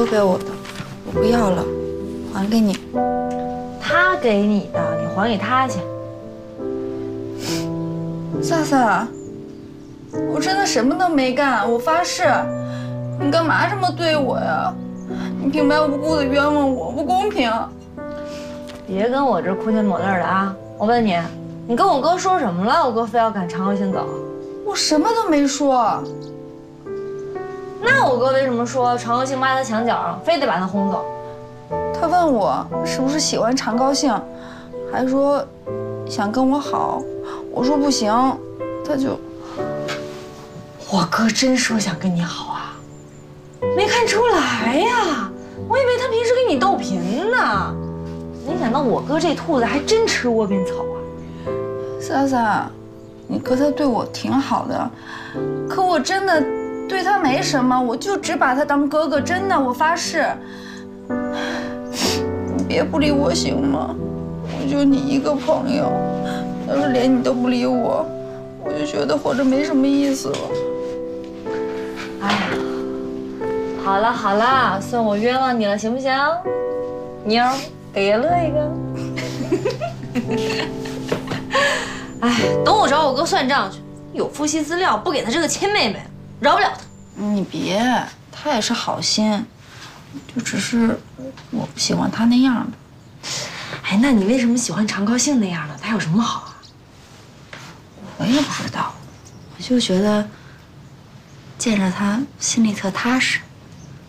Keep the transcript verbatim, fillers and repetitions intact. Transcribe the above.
哥给我的，我不要了，还给你。 他给你的，你还给他去。 萨萨，我真的什么都没干，我发誓。你干嘛这么对我呀？你平白无故的冤枉我，不公平。 别跟我这哭天抹泪的啊！我问你，你跟我哥说什么了？我哥非要赶常高兴走。 我什么都没说。 那我哥为什么说常高兴扒他墙角上，非得把他轰走？ 他问我是不是喜欢常高兴，还说想跟我好。我说不行，他就…… 我哥真说想跟你好啊？没看出来呀，我以为他平时跟你逗贫呢。没想到我哥这兔子还真吃窝边草啊！ 萨萨，你哥他对我挺好的，可我真的对他没什么，我就只把他当哥哥，真的，我发誓。你别不理我行吗？我就你一个朋友，要是连你都不理我，我就觉得活着没什么意思了。 哎呀，好了好了，算我冤枉你了，行不行？妞，给爷乐一个。哎，等我找我哥算账去，有夫妻资料，不给他这个亲妹妹，饶不了他。 你别，他也是好心，就只是我不喜欢他那样的。 哎，那你为什么喜欢常高兴那样的？他有什么好啊？ 我也不知道，我就觉得见着他心里特踏实。